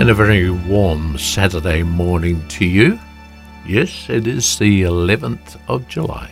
And a very warm Saturday morning to you. Yes, it is the 11th of July,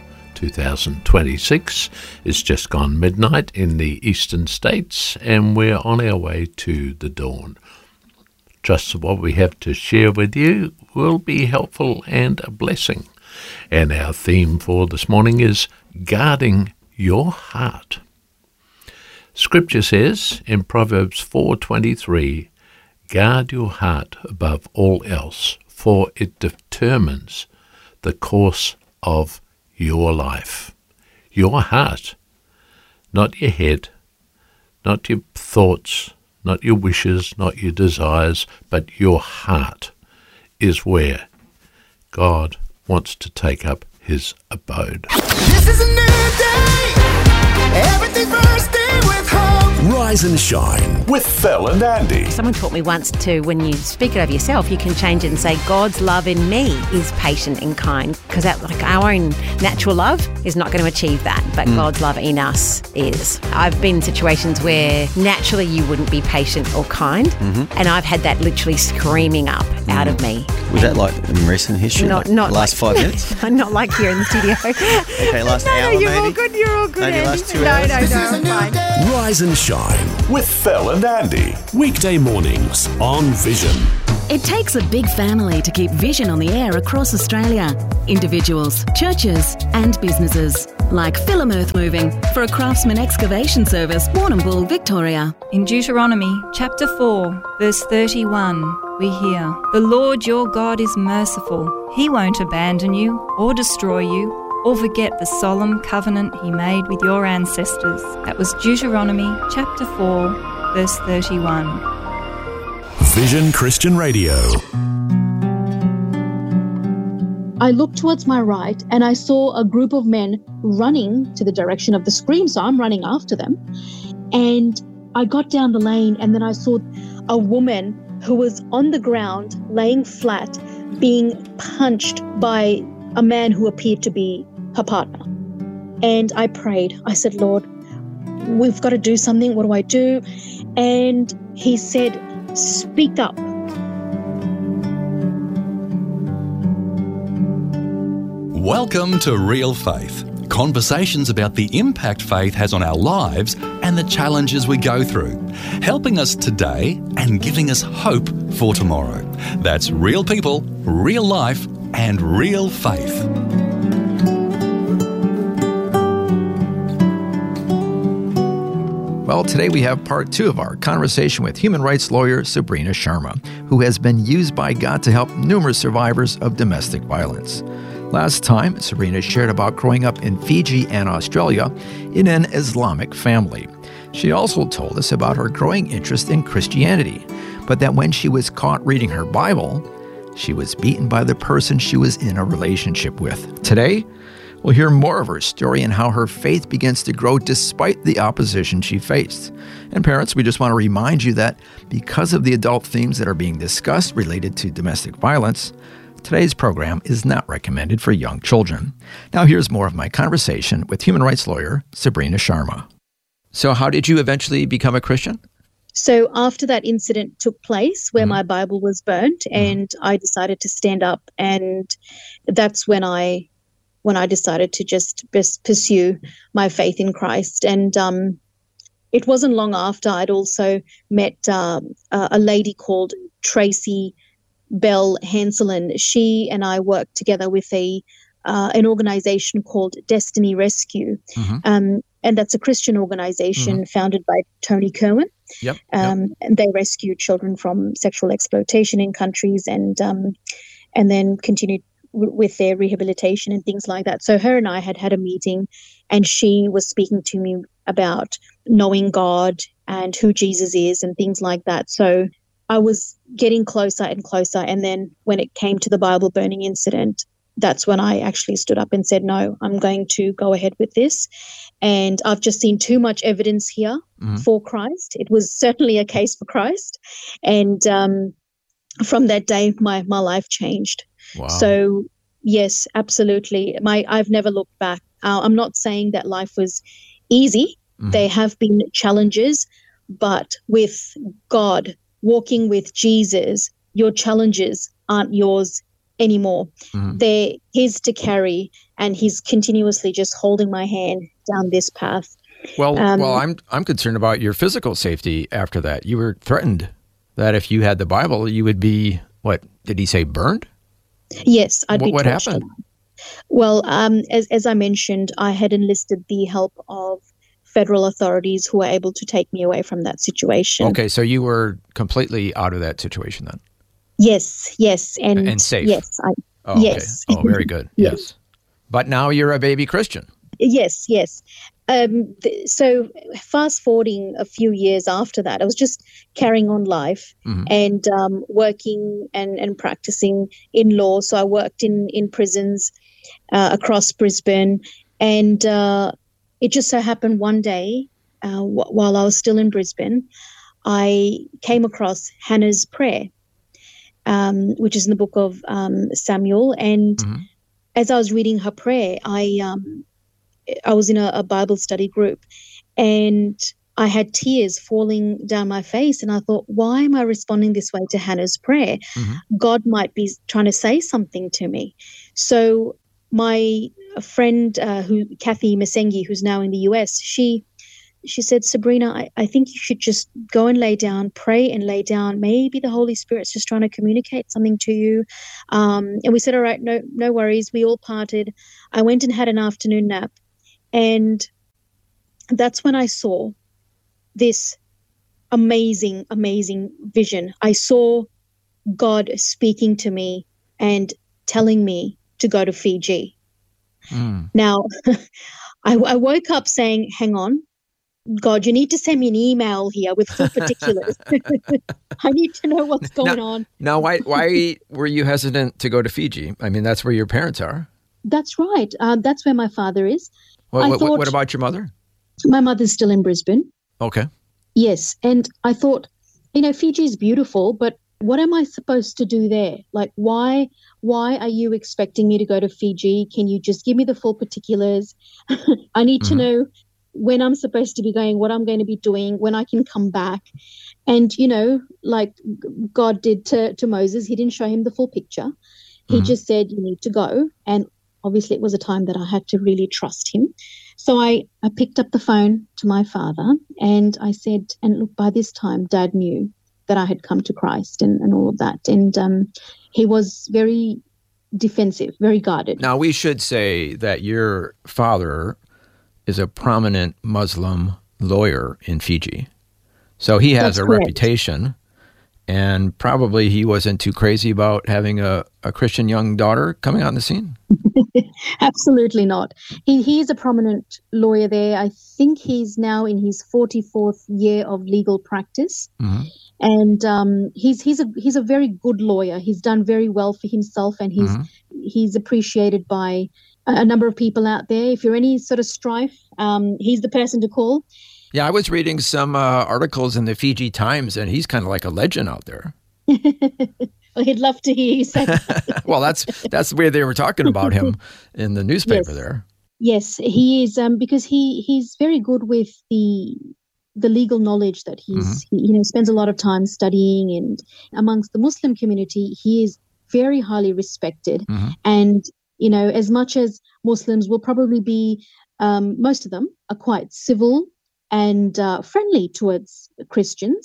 2026. It's just gone midnight in the eastern states, and we're on our way to the dawn. Trust that what we have to share with you will be helpful and a blessing. And our theme for this morning is guarding your heart. Scripture says in Proverbs 4:23, guard your heart above all else, for it determines the course of your life. Your heart, not your head, not your thoughts, not your wishes, not your desires, but your heart is where God wants to take up his abode. This is a new day. Everything first day with hope. Rise and shine with Phil and Andy. Someone taught me once to, when you speak it over yourself, you can change it and say, God's love in me is patient and kind. Because our own natural love is not going to achieve that, but God's love in us is. I've been in situations where naturally you wouldn't be patient or kind, and I've had that literally screaming up out of me. Was that like in recent history? Not last 5 minutes? Not like here in the studio. Okay, last hour you're maybe? all good, you're all good. Maybe Andy. last 2 hours? No, I'm fine. Rise and shine with Phil and Andy. Weekday mornings on Vision. It takes a big family to keep Vision on the air across Australia. Individuals, churches and businesses. Like Philamirth Moving for a Craftsman Excavation Service, Warrnambool, Victoria. In Deuteronomy chapter 4, verse 31, we hear, "The Lord your God is merciful. He won't abandon you or destroy you or forget the solemn covenant he made with your ancestors." That was Deuteronomy chapter 4, verse 31. Vision Christian Radio. I looked towards my right and I saw a group of men running to the direction of the scream, so I'm running after them. And I got down the lane and then I saw a woman who was on the ground, laying flat, being punched by a man who appeared to be her partner. And I prayed. I said, Lord, we've got to do something. What do I do? And he said, speak up. Welcome to Real Faith. Conversations about the impact faith has on our lives and the challenges we go through, helping us today and giving us hope for tomorrow. That's real people, real life, and real faith. Well, today we have part 2 of our conversation with human rights lawyer Sabrina Sharma, who has been used by God to help numerous survivors of domestic violence. Last time, Sabrina shared about growing up in Fiji and Australia in an Islamic family. She also told us about her growing interest in Christianity, but that when she was caught reading her Bible, she was beaten by the person she was in a relationship with. Today, we'll hear more of her story and how her faith begins to grow despite the opposition she faced. And parents, we just want to remind you that because of the adult themes that are being discussed related to domestic violence, today's program is not recommended for young children. Now here's more of my conversation with human rights lawyer Sabrina Sharma. So how did you eventually become a Christian? So after that incident took place where my Bible was burnt and I decided to stand up, and that's when I decided to just pursue my faith in Christ. And it wasn't long after I'd also met a lady called Tracy Bell Hanselin. She and I worked together with an organization called Destiny Rescue. And that's a Christian organization founded by Tony Kerwin. And they rescue children from sexual exploitation in countries and then continued with their rehabilitation and things like that. So her and I had a meeting, and she was speaking to me about knowing God and who Jesus is and things like that. So I was getting closer and closer. And then when it came to the Bible burning incident, that's when I actually stood up and said, no, I'm going to go ahead with this. And I've just seen too much evidence here for Christ. It was certainly a case for Christ. And from that day, my life changed. Wow. So yes, absolutely. I've never looked back. I'm not saying that life was easy. There have been challenges, but with God walking with Jesus, your challenges aren't yours anymore. They're his to carry, and he's continuously just holding my hand down this path. Well, I'm concerned about your physical safety after that. You were threatened that if you had the Bible, you would be, what, did he say burned? Yes, I'd be What torched happened? alive. Well, as I mentioned, I had enlisted the help of federal authorities who were able to take me away from that situation. Okay, so you were completely out of that situation then? Yes, and safe? Yes, yes. Okay. Oh, very good. Yes. But now you're a baby Christian. Yes. So fast forwarding a few years after that, I was just carrying on life and working and practicing in law. So I worked in prisons across Brisbane, and it just so happened one day while I was still in Brisbane, I came across Hannah's prayer, which is in the book of Samuel. And as I was reading her prayer, I was in a Bible study group, and I had tears falling down my face. And I thought, why am I responding this way to Hannah's prayer? God might be trying to say something to me. So my friend, Kathy Masengi, who's now in the US, she said, Sabrina, I think you should just go and lay down, pray and lay down. Maybe the Holy Spirit's just trying to communicate something to you. And we said, all right, no worries. We all parted. I went and had an afternoon nap. And that's when I saw this amazing, amazing vision. I saw God speaking to me and telling me to go to Fiji. Now, I woke up saying, hang on, God, you need to send me an email here with full particulars. I need to know what's going on. Now, why were you hesitant to go to Fiji? I mean, that's where your parents are. That's right. That's where my father is. What about your mother? My mother's still in Brisbane. Okay. Yes. And I thought, Fiji is beautiful, but what am I supposed to do there? Like, why are you expecting me to go to Fiji? Can you just give me the full particulars? I need to know when I'm supposed to be going, what I'm going to be doing, when I can come back. And, like God did to Moses, he didn't show him the full picture. He just said, you need to go. And obviously it was a time that I had to really trust him. So I picked up the phone to my father and I said, and look, by this time, Dad knew that I had come to Christ and all of that. And he was very defensive, very guarded. Now, we should say that your father is a prominent Muslim lawyer in Fiji. So he has a reputation, and probably he wasn't too crazy about having a Christian young daughter coming on the scene. Absolutely not. He is a prominent lawyer there. I think he's now in his 44th year of legal practice. And he's a very good lawyer. He's done very well for himself, and he's appreciated by a number of people out there. If you're any sort of strife, he's the person to call. Yeah, I was reading some articles in the Fiji Times, and he's kind of like a legend out there. Well, he'd love to hear you say that. Well, that's the way they were talking about him in the newspaper there. Yes, he is, because he's very good with the legal knowledge that he spends a lot of time studying, and amongst the Muslim community, he is very highly respected. And, as much as Muslims will probably be, most of them are quite civil and friendly towards Christians,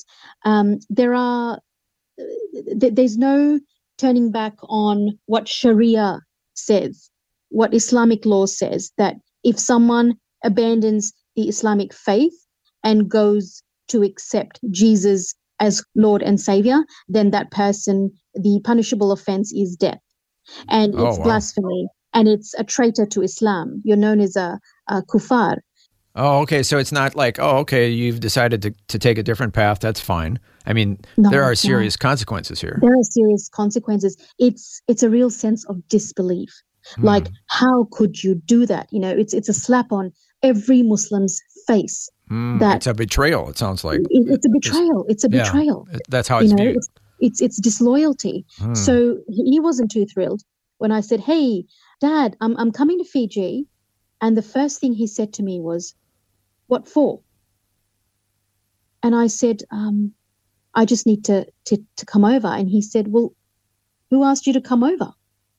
there's no turning back on what Sharia says, what Islamic law says, that if someone abandons the Islamic faith and goes to accept Jesus as Lord and Savior, then that person, the punishable offense is death. And it's blasphemy, and it's a traitor to Islam. You're known as a kuffar. Oh, okay. So it's not like, you've decided to take a different path. That's fine. I mean, there are serious consequences here. There are serious consequences. It's a real sense of disbelief. Like, how could you do that? It's a slap on every Muslim's face. It's a betrayal, it sounds like. It's a betrayal. It's a betrayal. That's how it's viewed. It's disloyalty. So he wasn't too thrilled when I said, hey, Dad, I'm coming to Fiji. And the first thing he said to me was, what for? And I said, I just need to come over. And he said, well, who asked you to come over?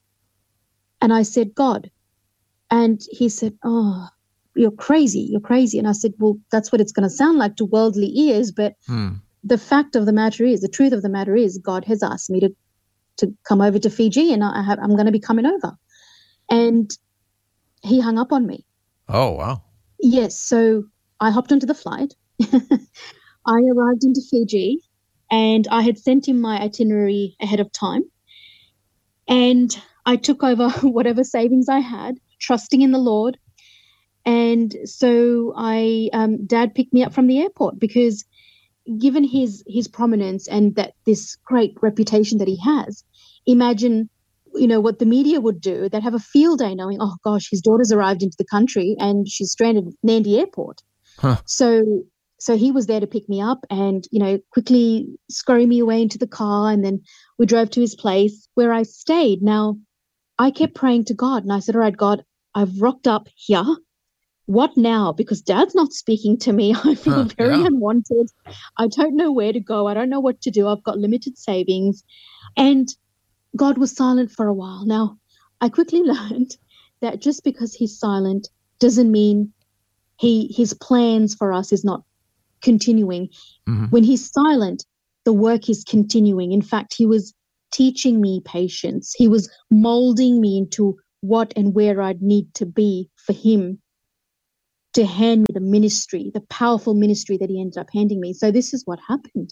And I said, God. And he said, oh, you're crazy. You're crazy. And I said, well, that's what it's going to sound like to worldly ears. But the fact of the matter is, the truth of the matter is, God has asked me to come over to Fiji, and I'm going to be coming over. And he hung up on me. Oh, wow. Yes. So I hopped onto the flight. I arrived into Fiji, and I had sent him my itinerary ahead of time. And I took over whatever savings I had, trusting in the Lord. And so Dad picked me up from the airport, because given his prominence and that this great reputation that he has, imagine, what the media would do. They'd have a field day knowing, oh gosh, his daughter's arrived into the country and she's stranded at Nandi Airport. Huh. So he was there to pick me up and, quickly scurry me away into the car. And then we drove to his place where I stayed. Now, I kept praying to God, and I said, all right, God, I've rocked up here. What now? Because Dad's not speaking to me. I feel very unwanted. I don't know where to go. I don't know what to do. I've got limited savings. And God was silent for a while. Now, I quickly learned that just because he's silent doesn't mean his plans for us is not continuing. Mm-hmm. When he's silent, the work is continuing. In fact, he was teaching me patience. He was molding me into what and where I'd need to be for him to hand me the ministry, the powerful ministry that he ended up handing me. So this is what happened.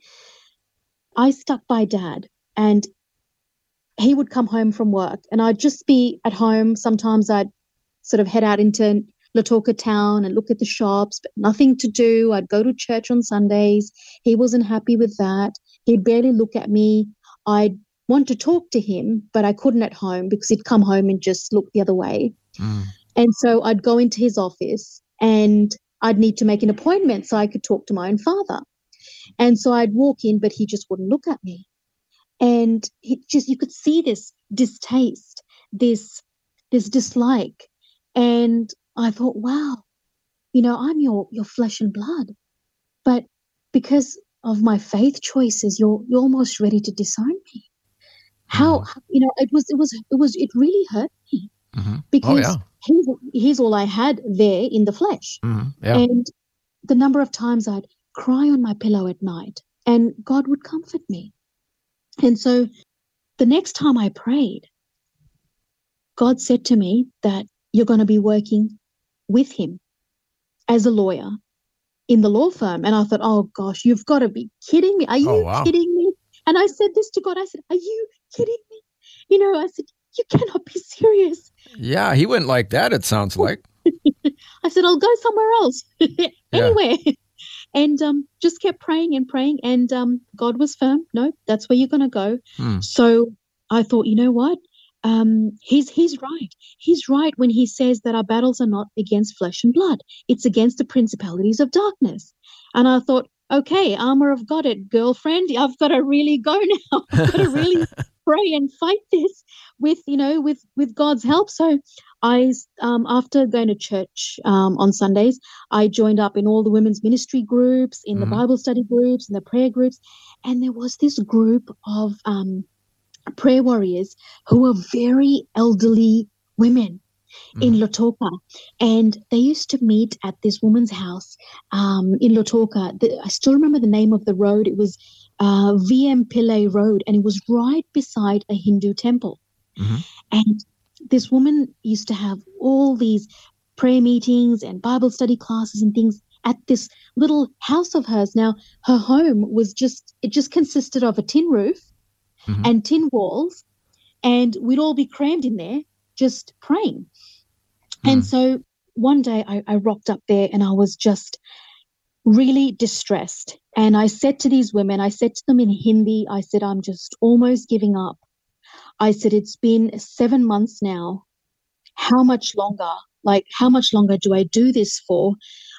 I stuck by Dad, and he would come home from work, and I'd just be at home. Sometimes I'd sort of head out into Lautoka town and look at the shops, but nothing to do. I'd go to church on Sundays. He wasn't happy with that. He'd barely look at me. I'd want to talk to him, but I couldn't at home because he'd come home and just look the other way. And so I'd go into his office, and I'd need to make an appointment so I could talk to my own father. And so I'd walk in, but he just wouldn't look at me. And you could see this distaste, this dislike. And I thought, wow, I'm your flesh and blood. But because of my faith choices, you're almost ready to disown me. How, it really hurt me. Mm-hmm. Because he's all I had there in the flesh. Mm-hmm. Yeah. And the number of times I'd cry on my pillow at night, and God would comfort me. And so the next time I prayed, God said to me that you're going to be working with him as a lawyer in the law firm. And I thought, oh gosh, you've got to be kidding me. Are you kidding me? And I said this to God. I said, are you kidding me? I said, you cannot be serious. Yeah, he went like that, it sounds like. I said, I'll go somewhere else. Anywhere. And just kept praying and praying. And God was firm. No, that's where you're going to go. So I thought, you know what? He's right. He's right when he says that our battles are not against flesh and blood. It's against the principalities of darkness. And I thought, okay, armor of God, girlfriend, I've got to really go now. I've got to really pray and fight this with God's help. So I, after going to church on Sundays, I joined up in all the women's ministry groups, in the Bible study groups, in the prayer groups. And there was this group of prayer warriors who were very elderly women in Lautoka. And they used to meet at this woman's house in Lautoka. I still remember the name of the road. It was VM Pillay Road, and it was right beside a Hindu temple. And this woman used to have all these prayer meetings and Bible study classes and things at this little house of hers. Now, her home was just consisted of a tin roof and tin walls, and we'd all be crammed in there just praying. And so one day I rocked up there, and I was just really distressed. And I said to these women, I said to them in Hindi, I said, I'm just almost giving up. I said, it's been 7 months now. How much longer? How much longer do I do this for?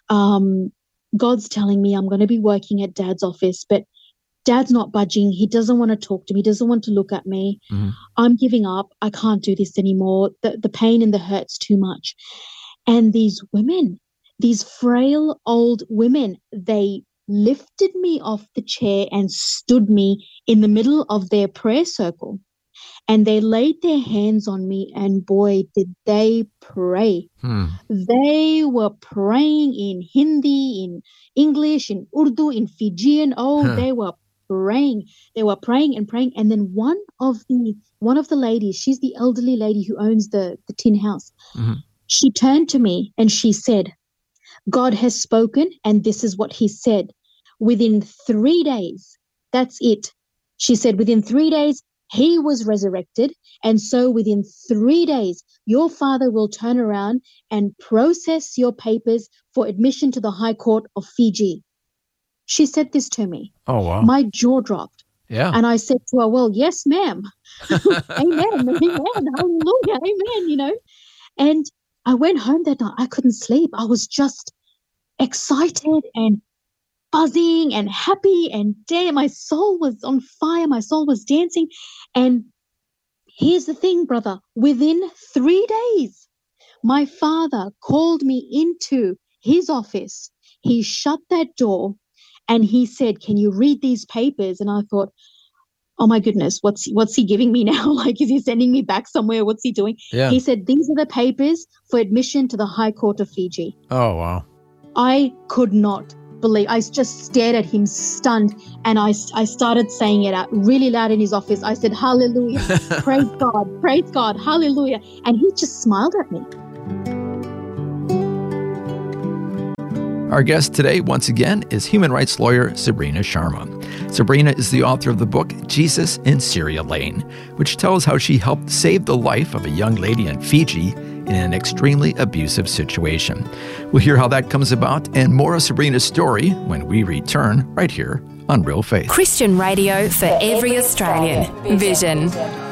God's telling me I'm going to be working at Dad's office, but Dad's not budging. He doesn't want to talk to me. He doesn't want to look at me. I'm giving up. I can't do this anymore. The pain and the hurt's too much. And these women, these frail old women, they lifted me off the chair and stood me in the middle of their prayer circle. And they laid their hands on me, and boy, did they pray. They were praying in Hindi, in English, in Urdu, in Fijian. They were praying. They were praying and praying. And then one of the ladies, she's the elderly lady who owns the tin house. She turned to me and she said, God has spoken, and this is what he said. Within 3 days, that's it. She said, within 3 days, he was resurrected. And so within 3 days, your father will turn around and process your papers for admission to the High Court of Fiji. She said this to me. Oh, wow. My jaw dropped. Yeah. And I said to her, well, yes, ma'am. Amen. Amen. Hallelujah. Amen. And I went home that night. I couldn't sleep. I was just excited and buzzing and happy, and damn, my soul was on fire. My soul was dancing. And here's the thing, brother. Within 3 days, my father called me into his office. He shut that door and he said, can you read these papers? And I thought, oh my goodness, what's he giving me now? Like, is he sending me back somewhere? What's he doing? Yeah. He said, these are the papers for admission to the High Court of Fiji. Oh, wow. I could not believe. I just stared at him stunned, and I started saying it out really loud in his office. I said, hallelujah, praise God, hallelujah. And he just smiled at me. Our guest today, once again, is human rights lawyer Sabrina Sharma. Sabrina is the author of the book Jesus in Syria Lane, which tells how she helped save the life of a young lady in Fiji in an extremely abusive situation. We'll hear how that comes about and more of Sabrina's story when we return right here on Real Faith. Christian radio for every Australian. Vision.